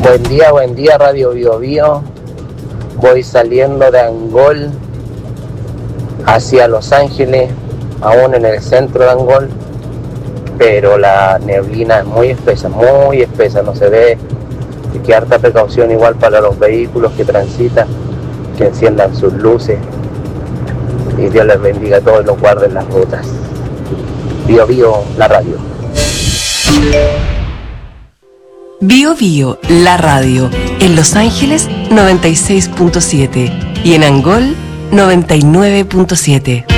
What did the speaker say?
Buen día Radio Bio Bio. Voy saliendo de Angol hacia Los Ángeles, aún en el centro de Angol, pero la neblina es muy espesa, no se ve. Hay que harta precaución igual para los vehículos que transitan, que enciendan sus luces, y Dios les bendiga a todos y los guarde en las rutas. Bio Bio, la radio. Bio Bio, la radio, en Los Ángeles 96.7 y en Angol 99.7.